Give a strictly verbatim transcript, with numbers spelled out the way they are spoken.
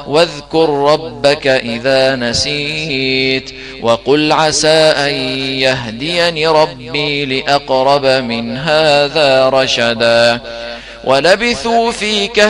واذكر ربك إذا نسيت وقل عسى أن يهديني ربي لأقرب من هذا رشدا ولبثوا في كهف